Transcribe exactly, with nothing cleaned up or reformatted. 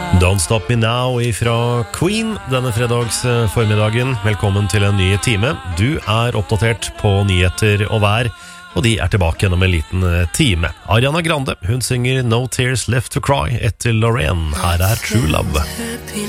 Don't Stop Me Now ifra Queen denne fredags formiddagen. Velkommen til en ny time. Du er oppdatert på nyheter og vær, og de er tilbake gjennom en liten time. Ariana Grande, hun synger No Tears Left to Cry etter Lorraine. Her er True Love.